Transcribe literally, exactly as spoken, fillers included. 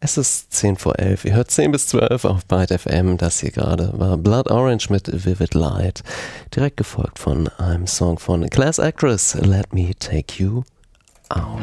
Es ist zehn vor elf. Ihr hört zehn bis zwölf auf Byte F M. Das hier gerade war Blood Orange mit Vivid Light. Direkt gefolgt von einem Song von Class Actress, Let Me Take You Out.